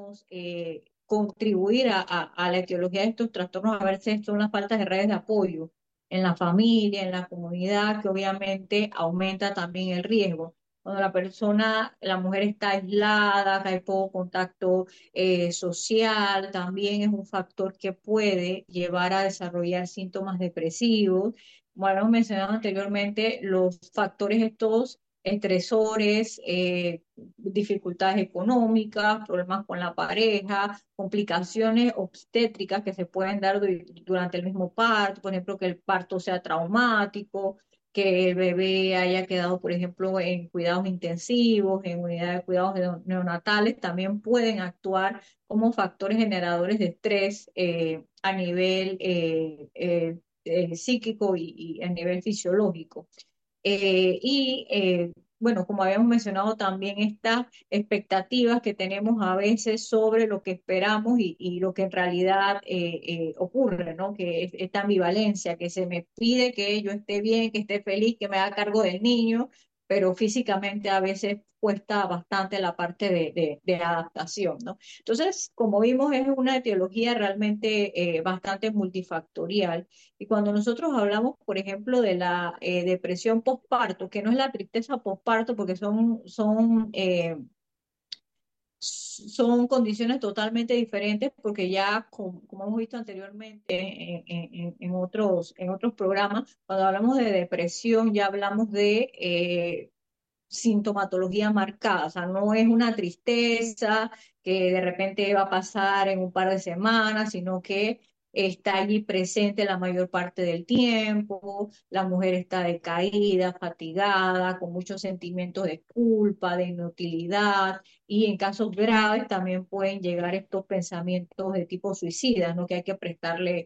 podemos contribuir a la etiología de estos trastornos, a veces son las faltas de redes de apoyo en la familia, en la comunidad, que obviamente aumenta también el riesgo. Cuando la mujer está aislada, que hay poco contacto social, también es un factor que puede llevar a desarrollar síntomas depresivos. Bueno, hemos mencionado anteriormente los factores estos estresores, dificultades económicas, problemas con la pareja, complicaciones obstétricas que se pueden dar durante el mismo parto, por ejemplo, que el parto sea traumático, que el bebé haya quedado, por ejemplo, en cuidados intensivos, en unidad de cuidados neonatales, también pueden actuar como factores generadores de estrés a nivel psíquico y a nivel fisiológico. Bueno, como habíamos mencionado también estas expectativas que tenemos a veces sobre lo que esperamos y lo que en realidad ocurre, ¿no? Que es esta ambivalencia, que se me pide que yo esté bien, que esté feliz, que me haga cargo del niño, pero físicamente a veces cuesta bastante la parte de adaptación, ¿no? Entonces, como vimos, es una etiología realmente bastante multifactorial y cuando nosotros hablamos, por ejemplo, de la depresión postparto, que no es la tristeza postparto, porque son condiciones totalmente diferentes, porque ya, como hemos visto anteriormente en otros programas, cuando hablamos de depresión ya hablamos de sintomatología marcada, o sea, no es una tristeza que de repente va a pasar en un par de semanas, sino que está allí presente la mayor parte del tiempo, la mujer está decaída, fatigada, con muchos sentimientos de culpa, de inutilidad, y en casos graves también pueden llegar estos pensamientos de tipo suicida, ¿no? Que hay que prestarle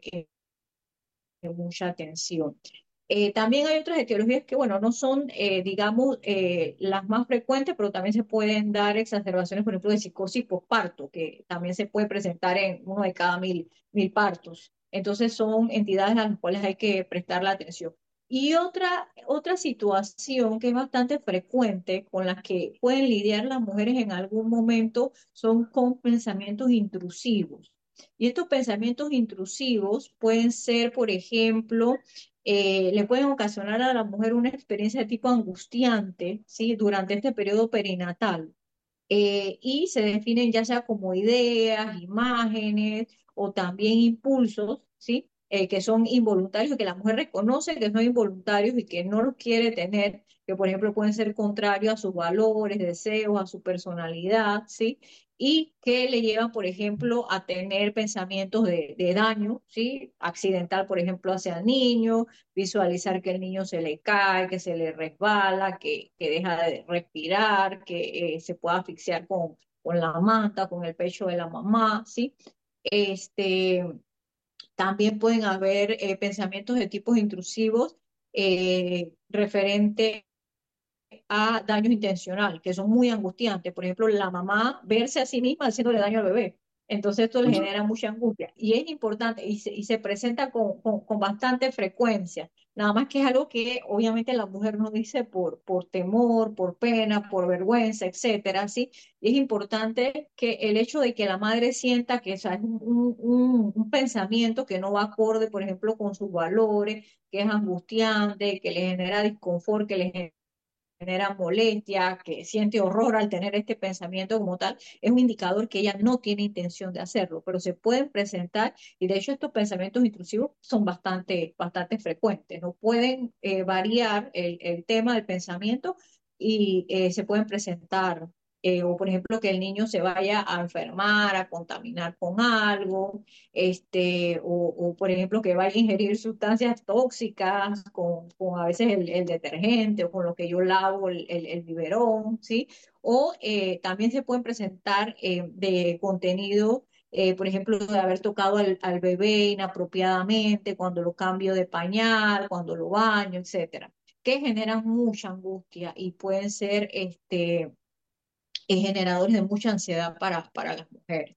mucha atención. También hay otras etiologías que, bueno, no son, digamos, las más frecuentes, pero también se pueden dar exacerbaciones, por ejemplo, de psicosis postparto, que también se puede presentar en uno de cada mil partos. Entonces son entidades a las cuales hay que prestar la atención. Y otra situación que es bastante frecuente con las que pueden lidiar las mujeres en algún momento son con pensamientos intrusivos. Y estos pensamientos intrusivos pueden ser, por ejemplo, le pueden ocasionar a la mujer una experiencia de tipo angustiante, ¿sí? Durante este periodo perinatal. Y se definen ya sea como ideas, imágenes o también impulsos, ¿sí? Que son involuntarios y que la mujer reconoce que son involuntarios y que no los quiere tener, que por ejemplo pueden ser contrarios a sus valores, deseos, a su personalidad, ¿sí? Y que le llevan, por ejemplo, a tener pensamientos de daño, ¿sí? Accidental, por ejemplo, hacia el niño, visualizar que el niño se le cae, que se le resbala, que deja de respirar, que se puede asfixiar con la manta, con el pecho de la mamá, ¿sí? Este, También pueden haber pensamientos de tipos intrusivos referente a daño intencional, que son muy angustiantes. Por ejemplo, la mamá verse a sí misma haciéndole daño al bebé. Entonces esto le genera mucha angustia. Y es importante y se presenta con bastante frecuencia. Nada más que es algo que obviamente la mujer no dice por temor, por pena, por vergüenza, etcétera, ¿sí? Y es importante que el hecho de que la madre sienta que es un pensamiento que no va acorde, por ejemplo, con sus valores, que es angustiante, que le genera disconfort, que le genera molestia, que siente horror al tener este pensamiento como tal, es un indicador que ella no tiene intención de hacerlo, pero se pueden presentar y de hecho estos pensamientos intrusivos son bastante frecuentes, no pueden variar el tema del pensamiento y se pueden presentar. O por ejemplo que el niño se vaya a enfermar, a contaminar con algo, o, por ejemplo que vaya a ingerir sustancias tóxicas con a veces el detergente o con lo que yo lavo el biberón, ¿sí? O también se pueden presentar de contenido, por ejemplo, de haber tocado al bebé inapropiadamente, cuando lo cambio de pañal, cuando lo baño, etcétera, que generan mucha angustia y pueden ser generadores de mucha ansiedad para las mujeres.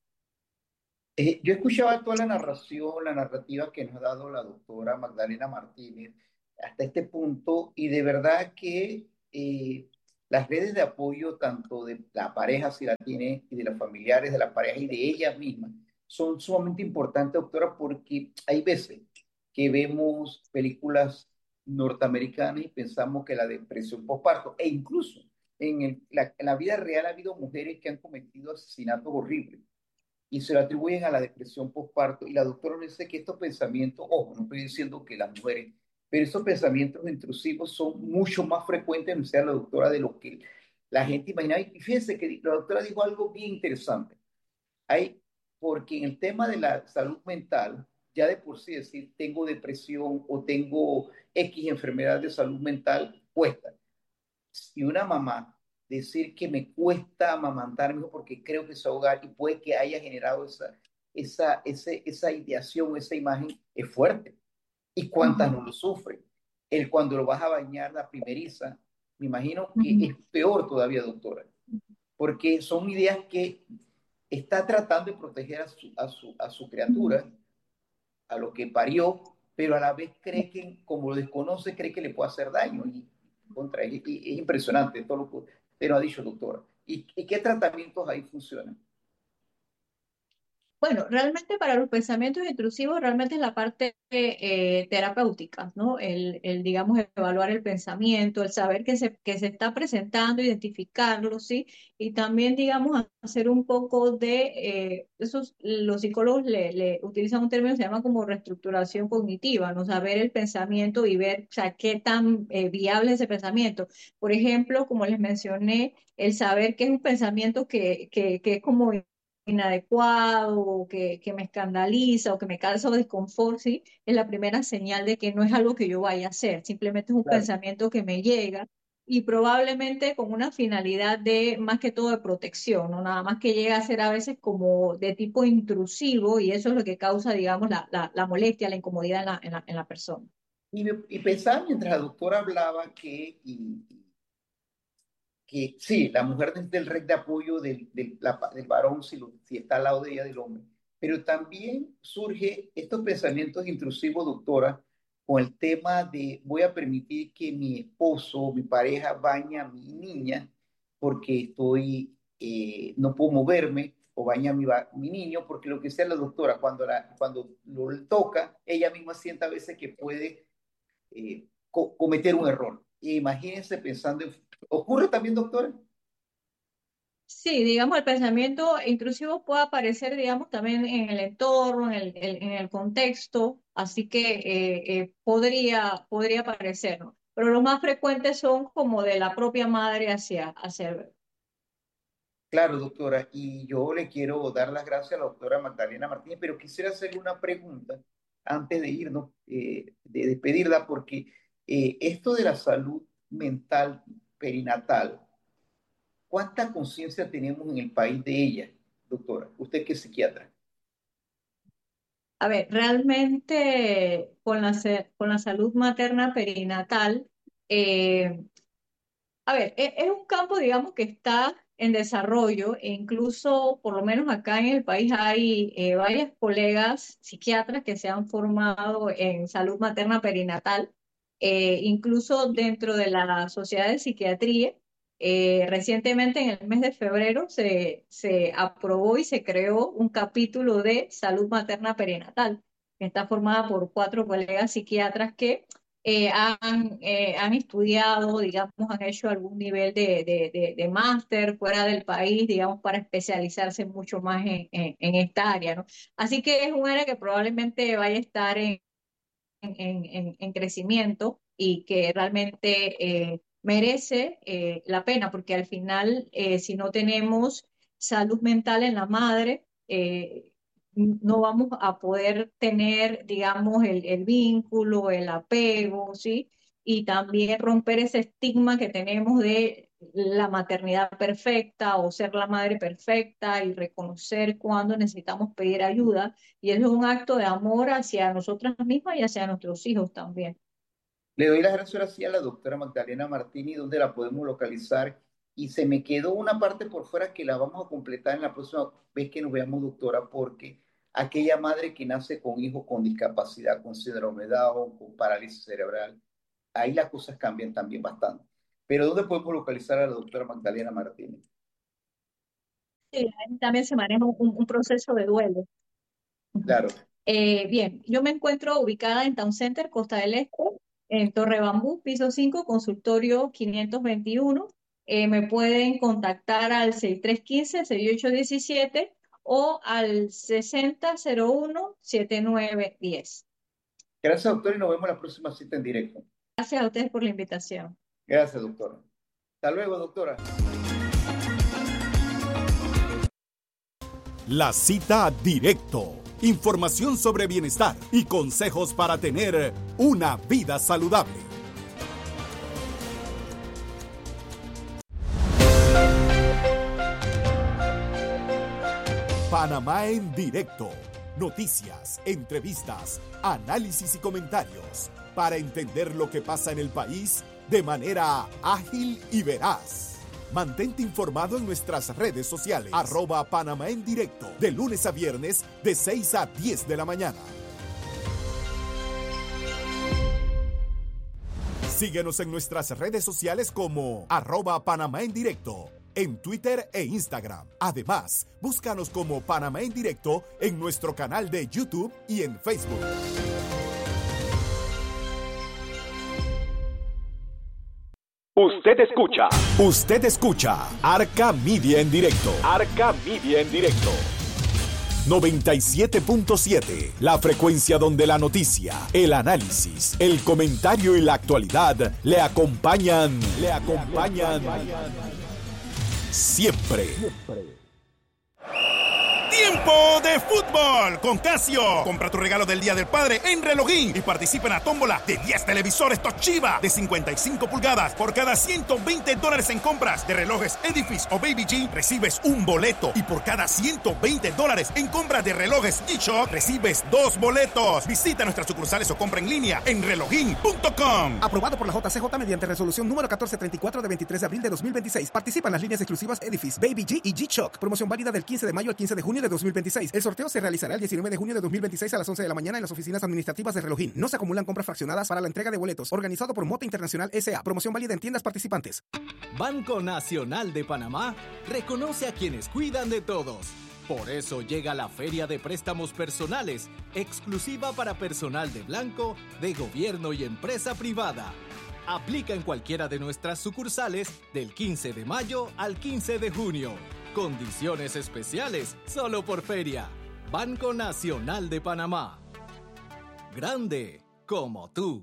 Yo escuchaba toda la narración, la narrativa que nos ha dado la doctora Magdalena Martínez hasta este punto y de verdad que las redes de apoyo, tanto de la pareja, si la tiene, y de los familiares de la pareja y de ella misma, son sumamente importantes, doctora, porque hay veces que vemos películas norteamericanas y pensamos que la depresión postparto, e incluso en la vida real ha habido mujeres que han cometido asesinatos horribles y se lo atribuyen a la depresión postparto. Y la doctora nos dice que estos pensamientos, ojo, no estoy diciendo que las mujeres, pero estos pensamientos intrusivos son mucho más frecuentes, no sea la doctora, de lo que la gente imagina. Y fíjense que la doctora dijo algo bien interesante. Hay, porque en el tema de la salud mental, ya de por sí decir tengo depresión o tengo X enfermedad de salud mental cuesta. Y una mamá decir que me cuesta amamantar a mi hijo porque creo que es su hogar y puede que haya generado esa ideación, esa imagen, es fuerte. ¿Y cuántas Ujú, no lo sufren? El cuando lo vas a bañar la primeriza, me imagino que ujú, es peor todavía, doctora, porque son ideas que está tratando de proteger a su ujú. criatura, a lo que parió, pero a la vez cree que, como lo desconoce, cree que le puede hacer daño. Es impresionante todo lo que usted nos ha dicho, doctora. ¿Y qué tratamientos ahí funcionan? Bueno, realmente para los pensamientos intrusivos, realmente es la parte terapéutica, ¿no? Digamos, evaluar el pensamiento, el saber que se está presentando, identificarlo, ¿sí? Y también, digamos, hacer un poco los psicólogos le utilizan un término que se llama como reestructuración cognitiva, ¿no? Saber el pensamiento y ver, o sea, qué tan viable es ese pensamiento. Por ejemplo, como les mencioné, el saber que es un pensamiento que es como inadecuado o que me escandaliza o que me causa desconfort, ¿sí? Es la primera señal de que no es algo que yo vaya a hacer, simplemente es un Claro. pensamiento que me llega y probablemente con una finalidad de más que todo de protección, ¿no? Nada más que llega a ser a veces como de tipo intrusivo y eso es lo que causa, digamos, la molestia, la incomodidad en la persona. Y pensaba mientras la doctora hablaba que sí, la mujer necesita el red de apoyo del varón si está al lado de ella del hombre, pero también surge estos pensamientos intrusivos, doctora, con el tema de voy a permitir que mi esposo, mi pareja bañe a mi niña porque no puedo moverme o baña a mi niño, porque lo que sea la doctora, cuando lo toca, ella misma siente a veces que puede cometer un error. Imagínense pensando ¿Ocurre también, doctora? Sí, digamos, el pensamiento intrusivo puede aparecer, digamos, también en el entorno, en el contexto, así que podría aparecer, ¿no? Pero los más frecuentes son como de la propia madre hacia el bebé. Claro, doctora, y yo le quiero dar las gracias a la doctora Magdalena Martínez, pero quisiera hacerle una pregunta antes de irnos, de despedirla, porque esto de la salud mental perinatal, ¿cuánta conciencia tenemos en el país de ella, doctora? Usted que es psiquiatra. A ver, realmente con la salud materna perinatal, eh, a ver, es un campo, digamos, que está en desarrollo e incluso, por lo menos acá en el país, hay varias colegas psiquiatras que se han formado en salud materna perinatal, incluso dentro de la Sociedad de Psiquiatría. Recientemente, en el mes de febrero, se aprobó y se creó un capítulo de salud materna perinatal, que está formada por cuatro colegas psiquiatras que han estudiado, digamos, han hecho algún nivel de máster fuera del país, digamos, para especializarse mucho más en esta área, ¿no? Así que es un área que probablemente vaya a estar en crecimiento y que realmente merece la pena, porque al final, si no tenemos salud mental en la madre, no vamos a poder tener, digamos, el vínculo, el apego, ¿sí? Y también romper ese estigma que tenemos de la maternidad perfecta o ser la madre perfecta y reconocer cuando necesitamos pedir ayuda y eso es un acto de amor hacia nosotras mismas y hacia nuestros hijos también. Le doy las gracias ahora sí a la doctora Magdalena Martínez, donde la podemos localizar. Y se me quedó una parte por fuera que la vamos a completar en la próxima vez que nos veamos, doctora, porque aquella madre que nace con hijos con discapacidad, con síndrome de Down, con parálisis cerebral, ahí las cosas cambian también bastante. Pero ¿dónde podemos localizar a la doctora Magdalena Martínez? Sí, ahí también se maneja un proceso de duelo. Ujú. Claro. Bien, yo me encuentro ubicada en Town Center, Costa del Este, en Torre Bambú, piso 5, consultorio 521. Me pueden contactar al 6315-6817 o al 6001-7910. Gracias, doctor, y nos vemos en la próxima cita en directo. Gracias a ustedes por la invitación. Gracias, doctora. Hasta luego, doctora. La cita directo. Información sobre bienestar y consejos para tener una vida saludable. Panamá en directo. Noticias, entrevistas, análisis y comentarios para entender lo que pasa en el país de manera ágil y veraz. Mantente informado en nuestras redes sociales, @Panamá en directo, de lunes a viernes de 6 a 10 de la mañana. Síguenos en nuestras redes sociales como @Panamá en directo, en Twitter e Instagram. Además, búscanos como Panamá en directo en nuestro canal de YouTube y en Facebook. Usted escucha Arca Media en directo. Arca Media en directo. 97.7, la frecuencia donde la noticia, el análisis, el comentario y la actualidad le acompañan siempre. ¡Tiempo de fútbol con Casio! Compra tu regalo del Día del Padre en Relojín y participa en la tómbola de 10 televisores Toshiba de 55 pulgadas. Por cada $120 en compras de relojes Edifice o Baby G, recibes un boleto. Y por cada $120 en compras de relojes G-Shock, recibes 2 boletos. Visita nuestras sucursales o compra en línea en relojín.com. Aprobado por la JCJ mediante resolución número 1434 de 23 de abril de 2026. Participan las líneas exclusivas Edifice, Baby G y G-Shock. Promoción válida del 15 de mayo al 15 de junio de 2026. El sorteo se realizará el 19 de junio de 2026 a las 11 de la mañana en las oficinas administrativas de Relojín. No se acumulan compras fraccionadas para la entrega de boletos. Organizado por Mota Internacional S.A. Promoción válida en tiendas participantes. Banco Nacional de Panamá reconoce a quienes cuidan de todos. Por eso llega la Feria de Préstamos Personales, exclusiva para personal de blanco, de gobierno y empresa privada. Aplica en cualquiera de nuestras sucursales del 15 de mayo al 15 de junio. Condiciones especiales solo por feria. Banco Nacional de Panamá. Grande como tú.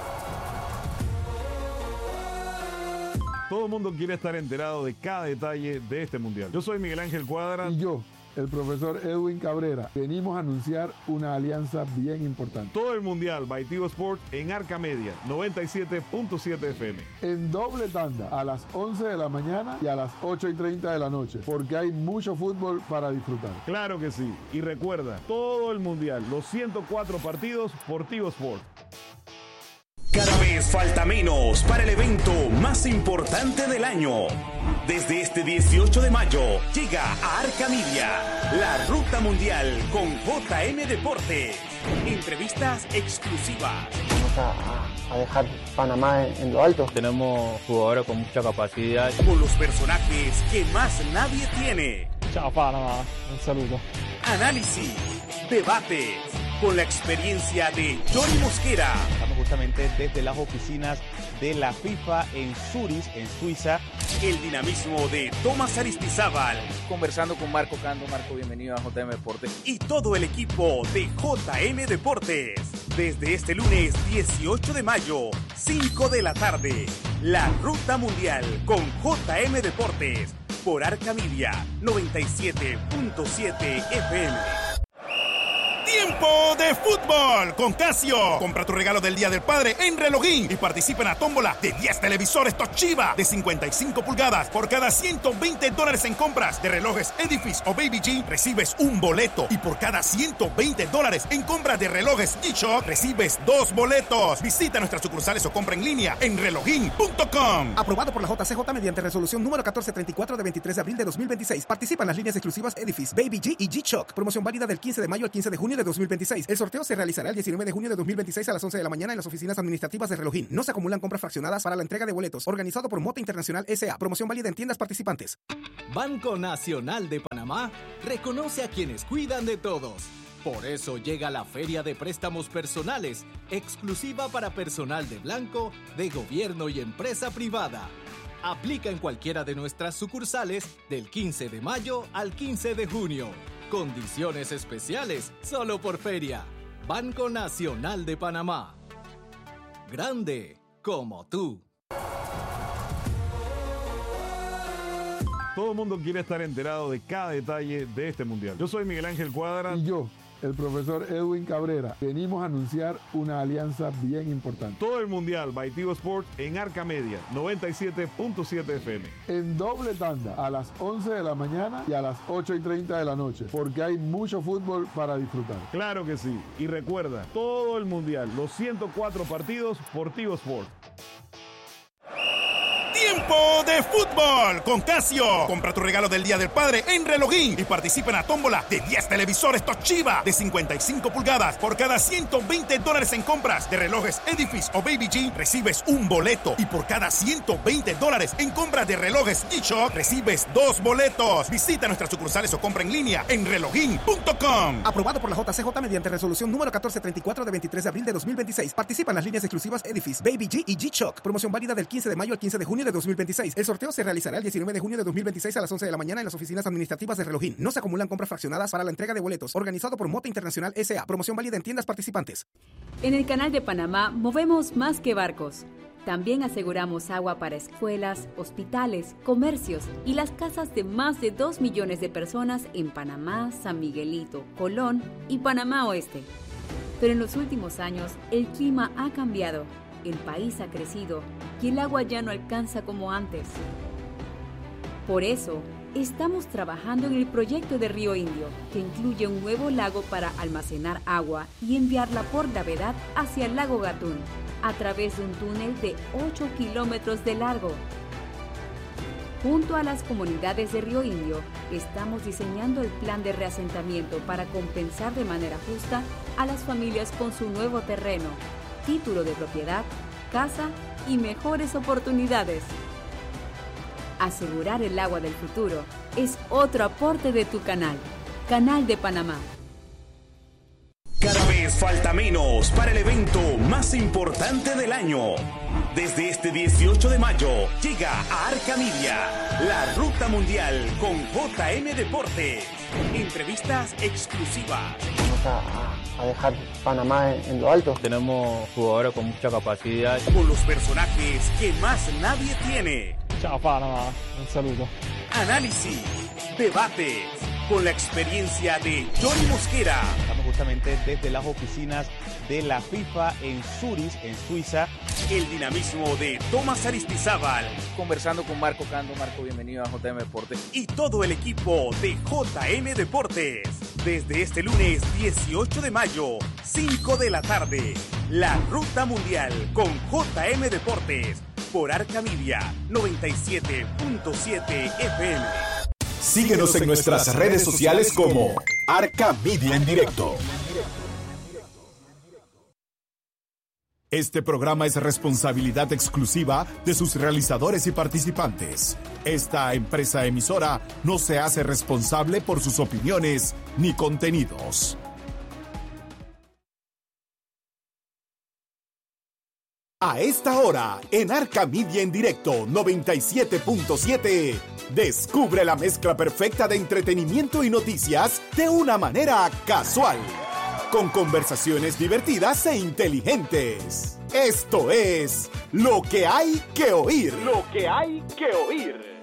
Todo el mundo quiere estar enterado de cada detalle de este mundial. Yo soy Miguel Ángel Cuadra. Y yo, el profesor Edwin Cabrera, venimos a anunciar una alianza bien importante. Todo el mundial by Tigo Sport en Arca Media, 97.7 FM. En doble tanda, a las 11 de la mañana y a las 8:30 de la noche, porque hay mucho fútbol para disfrutar. Claro que sí. Y recuerda, todo el mundial, los 104 partidos por Tigo Sport. Cada vez falta menos para el evento más importante del año. Desde este 18 de mayo llega a Arca Media la Ruta Mundial con JM Deportes. Entrevistas exclusivas. Vamos a dejar Panamá en lo alto. Tenemos jugadores con mucha capacidad. Con los personajes que más nadie tiene. Chao Panamá, un saludo. Análisis, debates, con la experiencia de Johnny Mosquera. Estamos justamente desde las oficinas de la FIFA en Zurich, en Suiza. El dinamismo de Tomás Aristizábal. Conversando con Marco Cando. Marco, bienvenido a JM Deportes. Y todo el equipo de JM Deportes. Desde este lunes 18 de mayo, 5 de la tarde. La Ruta Mundial con JM Deportes. Por Arca Media, 97.7 FM. ¡Tiempo de fútbol con Casio! Compra tu regalo del Día del Padre en Relojín y participa en la tómbola de 10 televisores Toshiba de 55 pulgadas. Por cada $120 en compras de relojes Edifice o Baby G, recibes un boleto. Y por cada $120 en compras de relojes G-Shock, recibes 2 boletos. Visita nuestras sucursales o compra en línea en relojín.com. Aprobado por la JCJ mediante resolución número 1434 de 23 de abril de 2026. Participan las líneas exclusivas Edifice, Baby G y G-Shock. Promoción válida del 15 de mayo al 15 de junio de 2026. 2026. El sorteo se realizará el 19 de junio de 2026 a las 11 de la mañana en las oficinas administrativas de Relojín. No se acumulan compras fraccionadas para la entrega de boletos. Organizado por Mota Internacional S.A. Promoción válida en tiendas participantes. Banco Nacional de Panamá reconoce a quienes cuidan de todos. Por eso llega la Feria de Préstamos Personales, exclusiva para personal de blanco, de gobierno y empresa privada. Aplica en cualquiera de nuestras sucursales del 15 de mayo al 15 de junio. Condiciones especiales solo por feria. Banco Nacional de Panamá. Grande como tú. Todo el mundo quiere estar enterado de cada detalle de este mundial. Yo soy Miguel Ángel Cuadra. Y yo, el profesor Edwin Cabrera, venimos a anunciar una alianza bien importante. Todo el mundial by Tigo Sports en Arca Media, 97.7 FM. En doble tanda, a las 11 de la mañana y a las 8:30 de la noche, porque hay mucho fútbol para disfrutar. Claro que sí. Y recuerda, todo el mundial, los 104 partidos por Tigo Sports. ¡Tiempo de fútbol con Casio! Compra tu regalo del Día del Padre en Relojín y participa en la tómbola de 10 televisores Toshiba de 55 pulgadas. Por cada $120 en compras de relojes Edifice o Baby G, recibes un boleto. Y por cada $120 en compras de relojes G-Shock, recibes 2 boletos. Visita nuestras sucursales o compra en línea en relojin.com. Aprobado por la JCJ mediante resolución número 1434 de 23 de abril de 2026. Participan las líneas exclusivas Edifice, Baby G y G-Shock. Promoción válida del 15 de mayo al 15 de junio de 2026. El sorteo se realizará el 19 de junio de 2026 a las 11 de la mañana en las oficinas administrativas de Relojín. No se acumulan compras fraccionadas para la entrega de boletos. Organizado por Mota Internacional S.A. Promoción válida en tiendas participantes. En el Canal de Panamá movemos más que barcos. También aseguramos agua para escuelas, hospitales, comercios y las casas de más de 2 millones de personas en Panamá, San Miguelito, Colón y Panamá Oeste. Pero en los últimos años el clima ha cambiado. El país ha crecido y el agua ya no alcanza como antes. Por eso, estamos trabajando en el proyecto de Río Indio, que incluye un nuevo lago para almacenar agua y enviarla por gravedad hacia el lago Gatún, a través de un túnel de 8 kilómetros de largo. Junto a las comunidades de Río Indio, estamos diseñando el plan de reasentamiento para compensar de manera justa a las familias con su nuevo terreno, título de propiedad, casa y mejores oportunidades. Asegurar el agua del futuro es otro aporte de tu canal, Canal de Panamá. Cada vez falta menos para el evento más importante del año. Desde este 18 de mayo llega a Arca Media, la Ruta Mundial con JM Deportes. Entrevistas exclusivas. Vamos a dejar Panamá en lo alto. Tenemos jugadores con mucha capacidad. Con los personajes que más nadie tiene. Chao Panamá, un saludo. Análisis, debates, con la experiencia de Johnny Mosquera. Estamos justamente desde las oficinas de la FIFA en Zurich, en Suiza. El dinamismo de Tomás Aristizábal. Conversando con Marco Cando. Marco, bienvenido a JM Deportes. Y todo el equipo de JM Deportes. Desde este lunes 18 de mayo, 5 de la tarde, la Ruta Mundial con JM Deportes por Arca Media 97.7 FM. Síguenos en nuestras redes sociales como Arca Media en Directo. Este programa es responsabilidad exclusiva de sus realizadores y participantes. Esta empresa emisora no se hace responsable por sus opiniones ni contenidos. A esta hora, en Arca Media en Directo 97.7, descubre la mezcla perfecta de entretenimiento y noticias de una manera casual, con conversaciones divertidas e inteligentes. Esto es Lo que hay que oír. Lo que hay que oír.